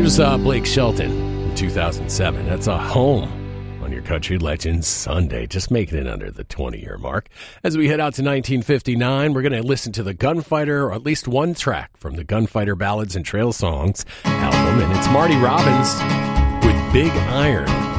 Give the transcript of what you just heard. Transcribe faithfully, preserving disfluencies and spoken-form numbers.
Here's uh, Blake Shelton in two thousand seven. That's a home on your Country Legends Sunday. Just making it under the twenty-year mark. As we head out to nineteen fifty-nine, we're going to listen to the Gunfighter, or at least one track from the Gunfighter Ballads and Trail Songs album, and it's Marty Robbins with Big Iron.